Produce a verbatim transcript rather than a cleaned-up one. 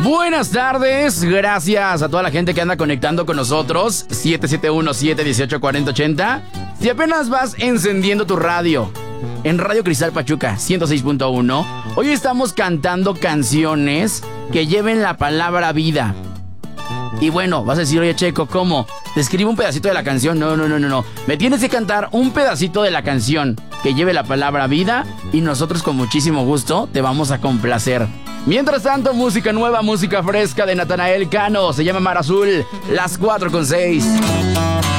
Buenas tardes, gracias a toda la gente que anda conectando con nosotros. siete siete uno, siete uno ocho, cuatro cero ocho cero. Si apenas vas encendiendo tu radio en Radio Cristal Pachuca ciento seis punto uno, hoy estamos cantando canciones que lleven la palabra vida. Y bueno, vas a decir, oye Checo, ¿cómo? ¿Te escribo un pedacito de la canción? No, no, no, no, no. Me tienes que cantar un pedacito de la canción que lleve la palabra vida y nosotros con muchísimo gusto te vamos a complacer. Mientras tanto, música nueva, música fresca de Natanael Cano. Se llama Mar Azul, las cuatro con seis.